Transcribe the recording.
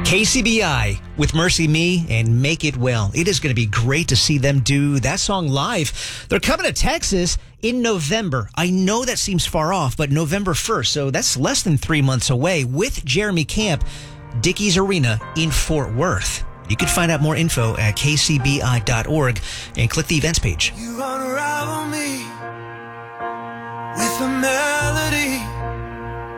KCBI with Mercy Me and Make It Well. It is going to be great to see them do that song live. They're coming to Texas in November. I know that seems far off, but November 1st, so that's less than 3 months away, with Jeremy Camp, Dickies Arena in Fort Worth. You can find out more info at kcbi.org and click the events page. You unravel me with a